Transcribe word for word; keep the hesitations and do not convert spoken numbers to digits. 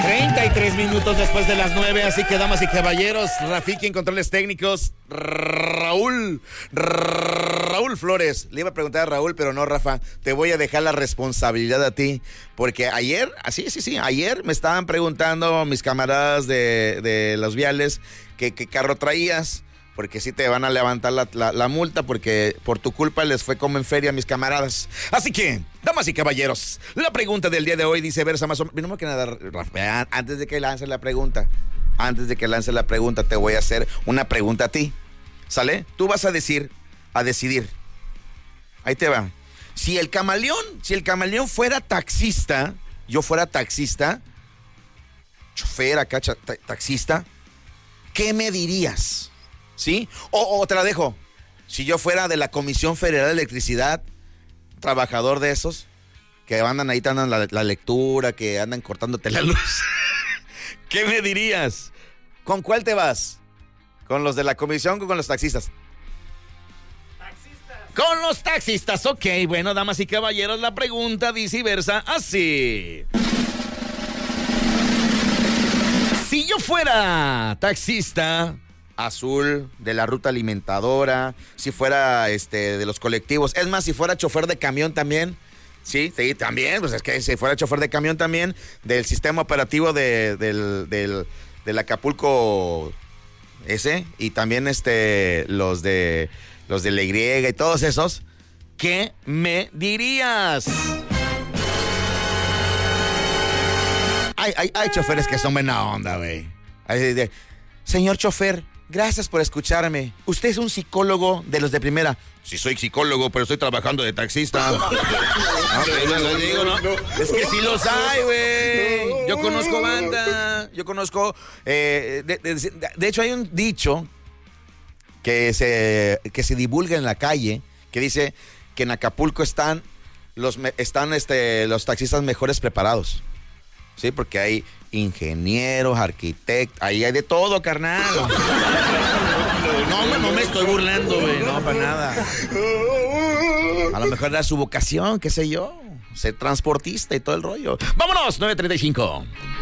treinta y tres minutos después de las nueve, así que damas y caballeros, Rafiki en controles técnicos, Raúl, Raúl Flores. Le iba a preguntar a Raúl, pero no, Rafa, te voy a dejar la responsabilidad a ti, porque ayer, así, sí, sí, ayer me estaban preguntando mis camaradas de, de los viales que qué carro traías, porque sí te van a levantar la, la, la multa, porque por tu culpa les fue como en feria a mis camaradas. Así que, damas y caballeros, la pregunta del día de hoy dice versa más o menos. Primero que nada, Rafa, antes de que lance la pregunta, antes de que lance la pregunta, te voy a hacer una pregunta a ti. ¿Sale? Tú vas a decir, a decidir. Ahí te va. Si el camaleón, si el camaleón fuera taxista, yo fuera taxista, chofer acá, ta- taxista, ¿qué me dirías? ¿Sí? O, o te la dejo. Si yo fuera de la Comisión Federal de Electricidad, trabajador de esos, que andan ahí, te andan la, la lectura, que andan cortándote la luz, ¿qué me dirías? ¿Con cuál te vas? ¿Con los de la comisión o con los taxistas? Taxistas. Con los taxistas, ok. Bueno, damas y caballeros, la pregunta dice y versa así. Si yo fuera taxista azul de la ruta alimentadora, si fuera este de los colectivos, es más, si fuera chofer de camión también, sí, sí, también, pues es que si fuera chofer de camión también, del sistema operativo de, del, del, del Acapulco ese, y también este, los de, los de la Y y todos esos, ¿qué me dirías? Hay, hay, hay choferes que son buena onda, güey. Señor chofer, gracias por escucharme. Usted es un psicólogo de los de primera. Sí, soy psicólogo, pero estoy trabajando de taxista. No, no, no, digo, ¿no? Es que sí los hay, güey. Yo conozco banda. Yo conozco... Eh, de, de, de hecho, hay un dicho que se, que se divulga en la calle que dice que en Acapulco están los, están, este, los taxistas mejores preparados. Sí, porque hay ingenieros, arquitectos, ahí hay de todo, carnal. No, no me estoy burlando, güey, no, para nada. A lo mejor era su vocación, qué sé yo, ser transportista y todo el rollo. ¡Vámonos! nueve treinta y cinco.